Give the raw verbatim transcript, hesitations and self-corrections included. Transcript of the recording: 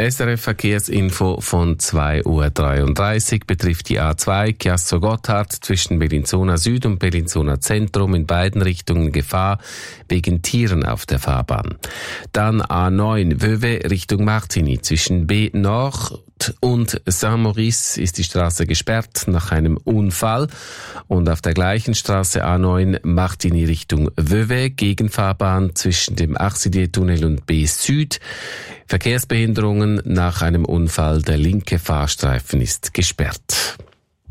S R F Verkehrsinfo von zwei Uhr dreiunddreißig betrifft die A zwei Chiasso-Gotthard zwischen Bellinzona Süd und Bellinzona Zentrum in beiden Richtungen Gefahr wegen Tieren auf der Fahrbahn. Dann A neun Vevey Richtung Martigny zwischen B Nord und Saint-Maurice ist die Straße gesperrt nach einem Unfall und auf der gleichen Straße A neun Martigny Richtung Vevey Gegenfahrbahn zwischen dem Arcidier-Tunnel und B Süd. Verkehrsbehinderungen nach einem Unfall, der linke Fahrstreifen ist gesperrt.